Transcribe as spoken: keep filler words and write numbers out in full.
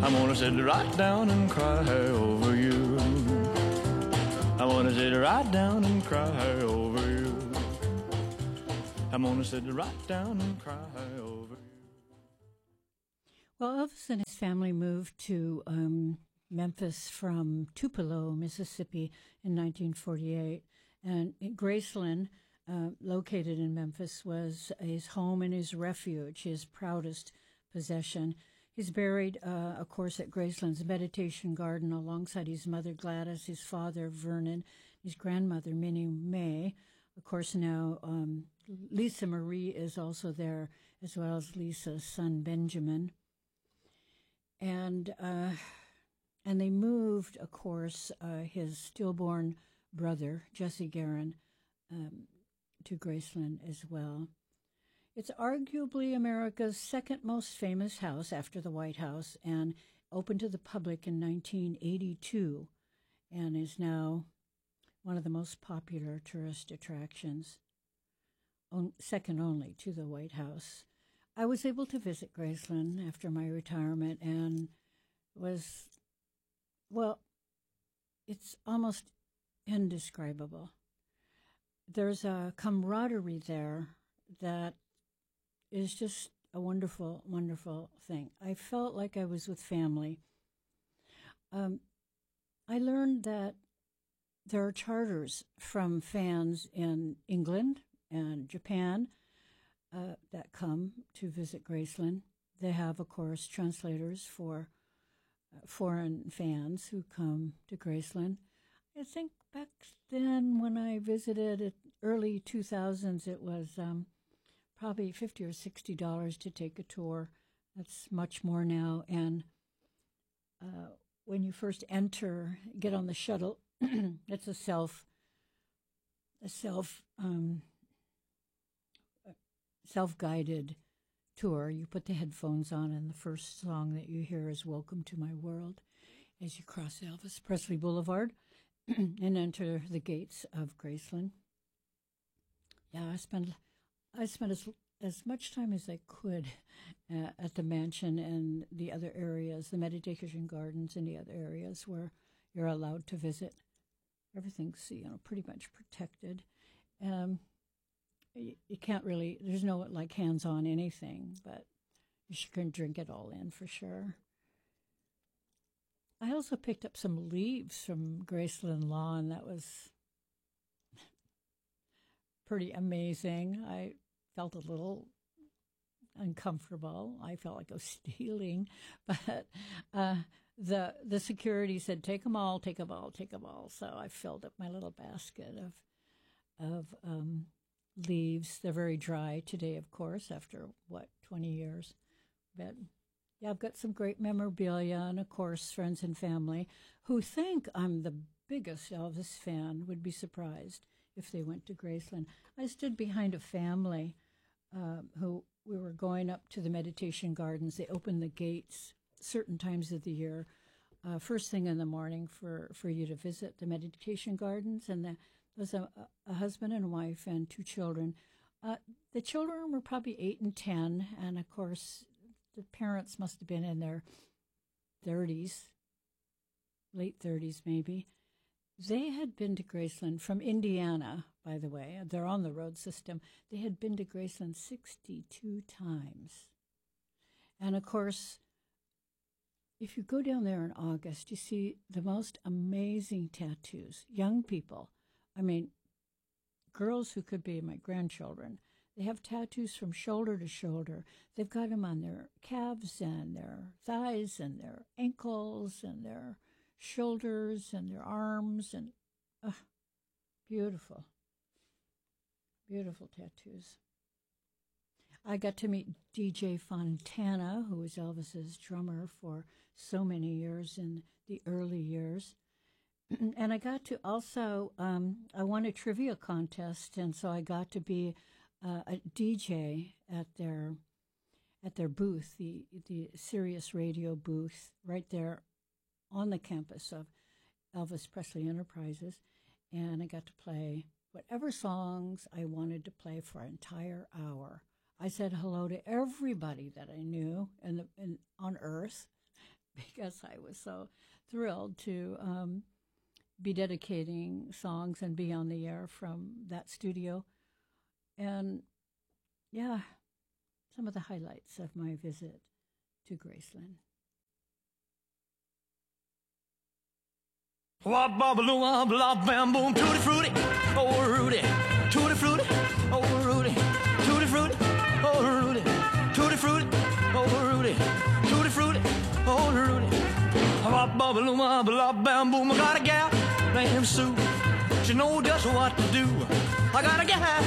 I'm gonna sit right down and cry over you. I'm gonna sit right down and cry over you. I'm gonna sit right down and cry over you. Well, Elvis and his family moved to um, Memphis from Tupelo, Mississippi in nineteen forty-eight. And Graceland, uh, located in Memphis, was his home and his refuge, his proudest possession. He's buried, uh, of course, at Graceland's Meditation Garden alongside his mother, Gladys, his father, Vernon, his grandmother, Minnie May. Of course, now um, Lisa Marie is also there, as well as Lisa's son, Benjamin. And uh, and they moved, of course, uh, his stillborn brother, Jesse Guerin, um, to Graceland as well. It's arguably America's second most famous house after the White House, and opened to the public in nineteen eighty-two, and is now one of the most popular tourist attractions, on, second only to the White House. I was able to visit Graceland after my retirement, and was, well, it's almost indescribable. There's a camaraderie there that is just a wonderful, wonderful thing. I felt like I was with family. Um, I learned that there are charters from fans in England and Japan uh, that come to visit Graceland. They have, of course, translators for uh, foreign fans who come to Graceland. I think back then when I visited it, early two thousands, it was um, probably fifty or sixty dollars to take a tour. That's much more now. And uh, when you first enter, get on the shuttle, it's a self, a self, um, self-guided tour. You put the headphones on, and the first song that you hear is "Welcome to My World" as you cross Elvis Presley Boulevard and enter the gates of Graceland. Yeah, I spent I spent as as much time as I could uh, at the mansion and the other areas, the meditation gardens and the other areas where you're allowed to visit. Everything's, you know, pretty much protected. Um, you, you can't really, there's no like hands-on anything, but you can drink it all in for sure. I also picked up some leaves from Graceland Lawn. That was pretty amazing. I felt a little uncomfortable. I felt like I was stealing, but uh, the the security said, "Take them all, take them all, take them all." So I filled up my little basket of of um, leaves. They're very dry today, of course, after what twenty years. But yeah, I've got some great memorabilia, and of course, friends and family who think I'm the biggest Elvis fan would be surprised if they went to Graceland. I stood behind a family uh, who we were going up to the meditation gardens. They open the gates certain times of the year, uh, first thing in the morning for, for you to visit the meditation gardens. And there was a, a husband and wife and two children. Uh, the children were probably eight and ten, and of course the parents must have been in their thirties, late thirties maybe. They had been to Graceland from Indiana, by the way. They're on the road system. They had been to Graceland sixty-two times. And, of course, if you go down there in August, you see the most amazing tattoos. Young people, I mean, girls who could be my grandchildren, they have tattoos from shoulder to shoulder. They've got them on their calves and their thighs and their ankles and their shoulders and their arms, and uh, beautiful, beautiful tattoos. I got to meet D J Fontana, who was Elvis's drummer for so many years in the early years. And I got to also, um, I won a trivia contest, and so I got to be uh, a D J at their at their booth, the the Sirius Radio booth, right there on the campus of Elvis Presley Enterprises, and I got to play whatever songs I wanted to play for an entire hour. I said hello to everybody that I knew in the, in, on Earth, guess I was so thrilled to um, be dedicating songs and be on the air from that studio. And yeah, some of the highlights of my visit to Graceland. Wop bobble wop lop bam boom tutti frutti, oh Rudy, tutti frutti, oh Rudy, tutti frutti, oh Rudy, tutti frutti, oh Rudy, tutti frutti, oh Rudy. Wop bobble wop lop bam boom. I got a gal named Sue, she knows just what to do. I got a gal